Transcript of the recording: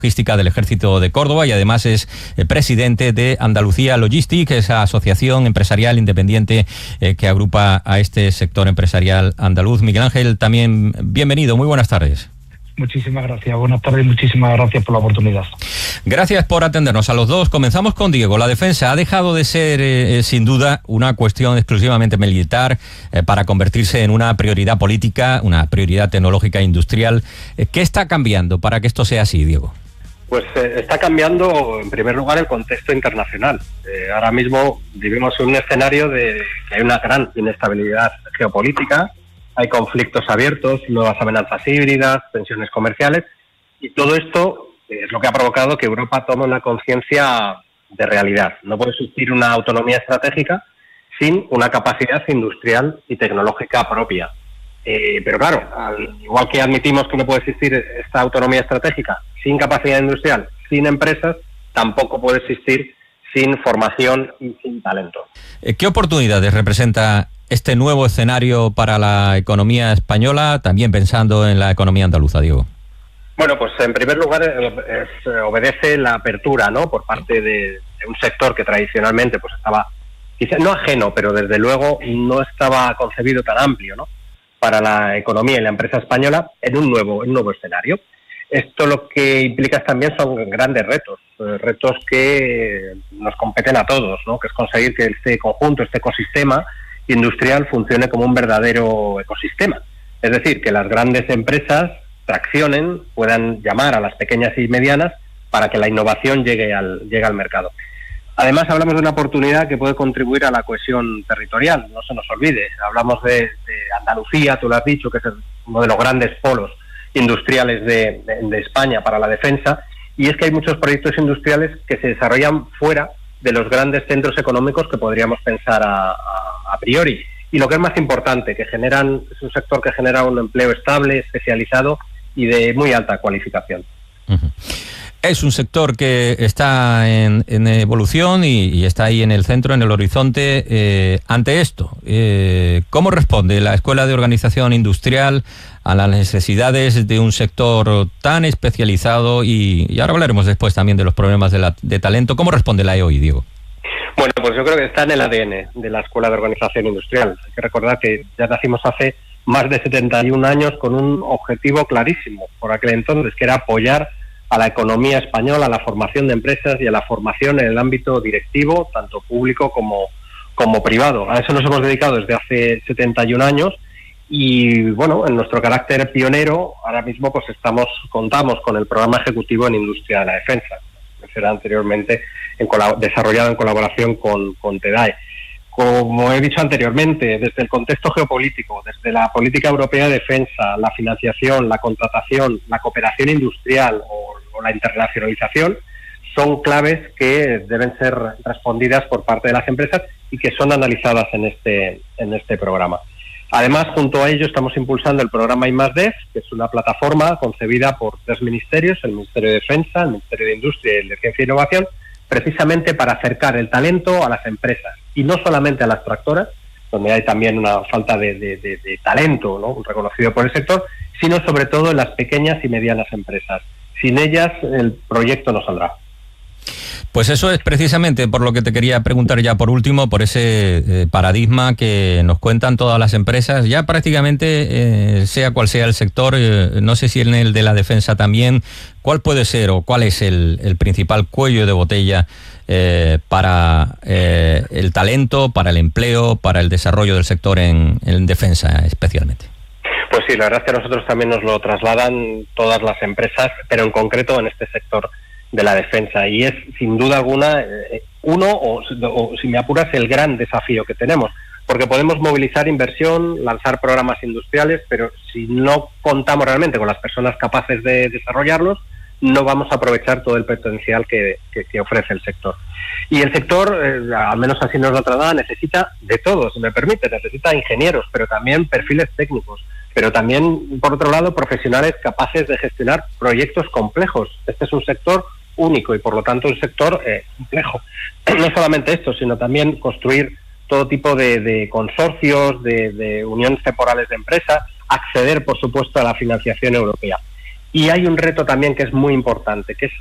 logística del Ejército de Córdoba y además es presidente de Andalucía Logistics, esa asociación empresarial independiente que agrupa a este sector empresarial andaluz. Miguel Ángel, también bienvenido, muy buenas tardes. Muchísimas gracias, buenas tardes y muchísimas gracias por la oportunidad. Gracias por atendernos a los dos. Comenzamos con Diego. La defensa ha dejado de ser, sin duda, una cuestión exclusivamente militar para convertirse en una prioridad política, una prioridad tecnológica e industrial. ¿Qué está cambiando para que esto sea así, Diego? Pues está cambiando, en primer lugar, el contexto internacional. Ahora mismo vivimos en un escenario de que hay una gran inestabilidad geopolítica, hay conflictos abiertos, nuevas amenazas híbridas, tensiones comerciales, y todo esto es lo que ha provocado que Europa tome una conciencia de realidad. No puede existir una autonomía estratégica sin una capacidad industrial y tecnológica propia. Pero claro, igual que admitimos que no puede existir esta autonomía estratégica sin capacidad industrial, sin empresas, tampoco puede existir sin formación y sin talento. ¿Qué oportunidades representa este nuevo escenario para la economía española, también pensando en la economía andaluza, Diego? Bueno, pues en primer lugar obedece la apertura, ¿no?, por parte de un sector que tradicionalmente pues estaba, quizás no ajeno, pero desde luego no estaba concebido tan amplio, ¿no?, para la economía y la empresa española en un nuevo escenario. Esto lo que implica también son grandes retos que nos competen a todos, ¿no?, que es conseguir que este conjunto, este ecosistema industrial funcione como un verdadero ecosistema. Es decir, que las grandes empresas traccionen, puedan llamar a las pequeñas y medianas para que la innovación llegue al mercado. Además, hablamos de una oportunidad que puede contribuir a la cohesión territorial, no se nos olvide. Hablamos de Andalucía, tú lo has dicho, que es uno de los grandes polos industriales de España para la defensa, y es que hay muchos proyectos industriales que se desarrollan fuera de los grandes centros económicos que podríamos pensar a priori. Y lo que es más importante, es un sector que genera un empleo estable, especializado y de muy alta cualificación. Uh-huh. Es un sector que está en evolución y está ahí en el centro, en el horizonte. Ante esto, ¿cómo responde la Escuela de Organización Industrial a las necesidades de un sector tan especializado? Y ahora hablaremos después también de los problemas de talento. ¿Cómo responde la EOI, Diego? Bueno, pues yo creo que está en el ADN de la Escuela de Organización Industrial. Hay que recordar que ya nacimos hace más de 71 años con un objetivo clarísimo por aquel entonces, que era apoyar a la economía española, a la formación de empresas y a la formación en el ámbito directivo, tanto público como privado. A eso nos hemos dedicado desde hace 71 años y, bueno, en nuestro carácter pionero, ahora mismo pues contamos con el programa ejecutivo en industria de la defensa, que será anteriormente desarrollado en colaboración con TEDAE. Como he dicho anteriormente, desde el contexto geopolítico, desde la política europea de defensa, la financiación, la contratación, la cooperación industrial o la internacionalización, son claves que deben ser respondidas por parte de las empresas y que son analizadas en este programa. Además, junto a ello, estamos impulsando el programa I+D, que es una plataforma concebida por 3 ministerios, el Ministerio de Defensa, el Ministerio de Industria y el de Ciencia e Innovación, precisamente para acercar el talento a las empresas, y no solamente a las tractoras, donde hay también una falta de talento, ¿no?, reconocido por el sector, sino sobre todo en las pequeñas y medianas empresas. Sin ellas, el proyecto no saldrá. Pues eso es precisamente por lo que te quería preguntar ya por último, por ese paradigma que nos cuentan todas las empresas, ya prácticamente sea cual sea el sector, no sé si en el de la defensa también, ¿cuál puede ser o cuál es el principal cuello de botella para el talento, para el empleo, para el desarrollo del sector en defensa especialmente? Pues sí, la verdad es que nosotros también nos lo trasladan todas las empresas, pero en concreto en este sector de la defensa, y es sin duda alguna o si me apuras, el gran desafío que tenemos, porque podemos movilizar inversión, lanzar programas industriales, pero si no contamos realmente con las personas capaces de desarrollarlos, no vamos a aprovechar todo el potencial que ofrece el sector. Y el sector, al menos así nos lo traslada, necesita de todo, si me permite, necesita ingenieros, pero también perfiles técnicos, pero también, por otro lado, profesionales capaces de gestionar proyectos complejos. Este es un sector único y, por lo tanto, un sector complejo. No solamente esto, sino también construir todo tipo de consorcios, de uniones temporales de empresas, acceder, por supuesto, a la financiación europea. Y hay un reto también que es muy importante, que es